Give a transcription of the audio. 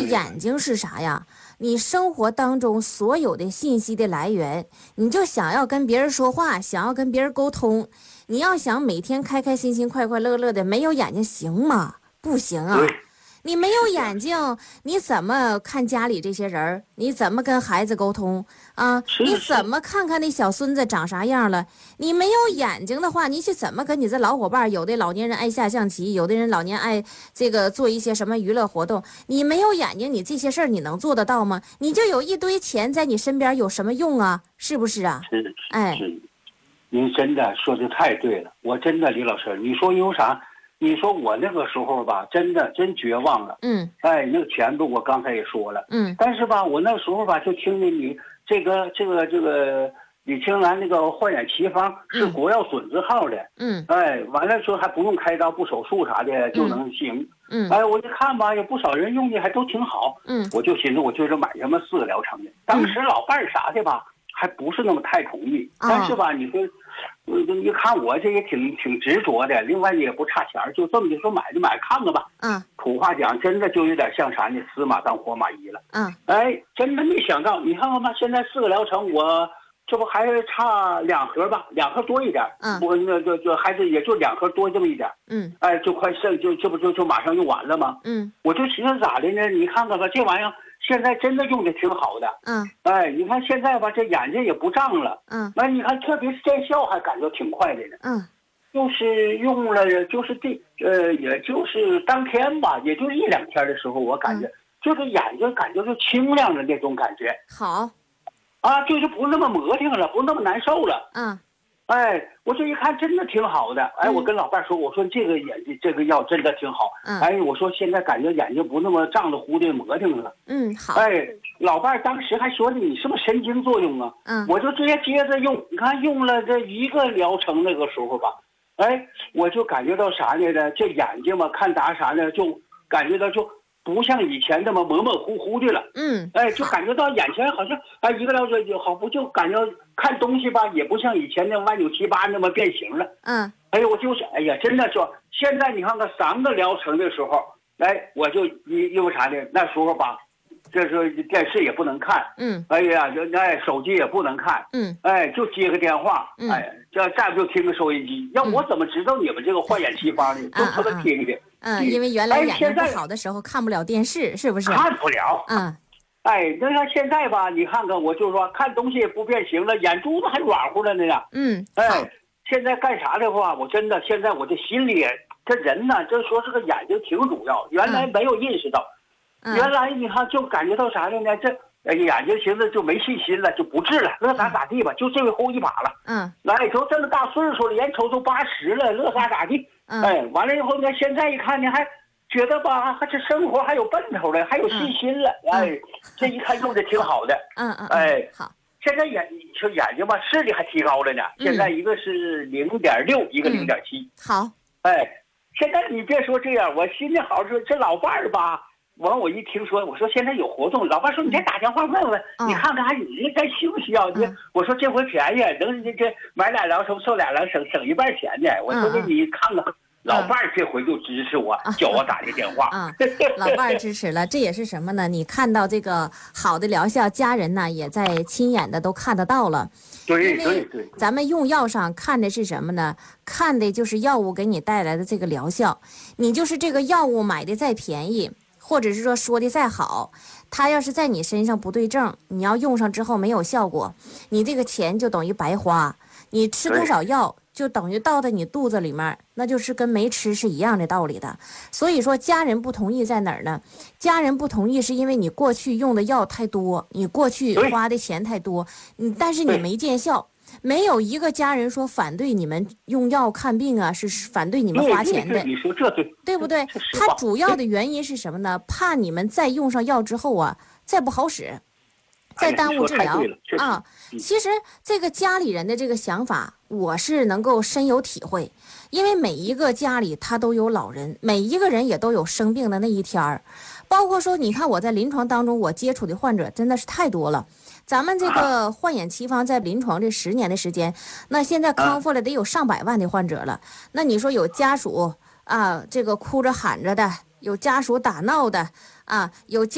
眼睛是啥呀？你生活当中所有的信息的来源，你就想要跟别人说话，想要跟别人沟通，你要想每天开开心心、快快乐乐的，没有眼睛行吗？不行啊！ 对， 你没有眼睛，你怎么看家里这些人儿？你怎么跟孩子沟通啊？你怎么看看那小孙子长啥样了？你没有眼睛的话，你去怎么跟你这老伙伴？有的老年人爱下象棋，有的人老年爱这个做一些什么娱乐活动。你没有眼睛，你这些事儿你能做得到吗？你就有一堆钱在你身边，有什么用啊？是不是啊？ 是哎， 是，您真的说的太对了，我真的李老师，你说有啥？你说我那个时候吧，真绝望了。哎，那个钱吧，我刚才也说了。但是吧，我那时候吧，就听见你这个李青兰那个焕眼奇方是国药准字号的。哎，完了说还不用开刀、不手术啥的就能行。哎，我一看吧，有不少人用的还都挺好。我就寻思，我就是买什么4个疗程的。当时老伴儿啥的吧，还不是那么太同意。但是吧，你说。一看我这也挺执着的，另外也不差钱，就这么的说买就买看看吧。土话讲，真的就有点像啥呢？死马当活马医了。哎，真的没想到，你看看吧，现在4个疗程，我这不还差2盒吧，2盒多一点。我那就还是也就2盒多这么一点。哎，就快剩就马上用完了吗？我就寻思咋的呢？你看看吧，这玩意儿。现在真的用的挺好的。哎，你看现在吧，这眼睛也不胀了。那你看，特别是见效还感觉挺快的呢。就是用了，就是也就是当天吧，也就1、2天的时候，我感觉就是眼睛感觉就清亮的那种感觉。 好。 啊，就是不那么磨挺了，不那么难受了。哎，我这一看真的挺好的。哎，我跟老伴说，我说这个眼睛这个药真的挺好。哎，我说现在感觉眼睛不那么胀的糊的磨挺了。 好。 哎，老伴当时还说你是不是神经作用啊？我就直接接着用，你看用了这1个疗程那个时候吧，哎，我就感觉到啥呢？这眼睛嘛，看啥呢，就感觉到就。不像以前那么模模糊糊的了。哎，就感觉到眼前好像哎1个疗程就好，不就感觉看东西吧，也不像以前那歪扭七八那么变形了。哎呦，我就是哎呀，真的说，现在你看看3个疗程的时候，哎，我就因为啥呢？那时候吧，这是电视也不能看。哎呀，手机也不能看。哎，就接个电话。哎，再不就听个收音机。要我怎么知道你们这个焕眼奇方呢？就这么听的。 因为原来眼睛不好的时候看不了电视，是不是？ 看不了。哎，那像现在吧，你看看，我就说看东西也不变形了，眼珠子还软乎了呢。哎，现在干啥的话，我真的现在我这心里，这人呢，就说这个眼睛挺主要，原来没有意识到，原来你看就感觉到啥的呢？这眼睛寻思就没信心了，就不治了，乐咋地吧，就这回后一把了。来，都这么大岁数了，眼瞅都80了，乐咋地。哎，完了以后呢，现在一看呢，还觉得吧，这生活还有奔头了，还有信心了。哎，这一看用的挺好的。哎， 好。 现在眼睛吧，视力还提高了呢。现在一个是0.6，一个0.7。 好。 哎，现在你别说这样，我心里好说，这老伴儿吧，完我一听说，我说现在有活动，老伴说你再打电话问问，你看看你这需不需要？我说这回便宜，能这买2疗程受2疗程省1半钱呢。我说那你看看。老伴儿这回就支持我，叫我打这电话。 老伴儿支持了，这也是什么呢？你看到这个好的疗效，家人呢也在亲眼的都看得到了。 对。 咱们用药上看的是什么呢？看的就是药物给你带来的这个疗效。你就是这个药物买的再便宜，或者是说的再好，它要是在你身上不对症，你要用上之后没有效果，你这个钱就等于白花。你吃多少药？就等于倒在你肚子里面，那就是跟没吃是一样的道理的。所以说家人不同意在哪儿呢？家人不同意是因为你过去用的药太多，你过去花的钱太多，但是你没见效。没有一个家人说反对你们用药看病啊，是反对你们花钱的。 你说这对不对？它主要的原因是什么呢？怕你们再用上药之后啊，再不好使。再耽误治疗啊！其实这个家里人的这个想法，我是能够深有体会，因为每一个家里他都有老人，每一个人也都有生病的那一天儿。包括说，你看我在临床当中，我接触的患者真的是太多了。咱们这个焕眼奇方在临床这10年的时间，那现在康复了得有上百万的患者了。那你说有家属啊，这个哭着喊着的，有家属打闹的啊，有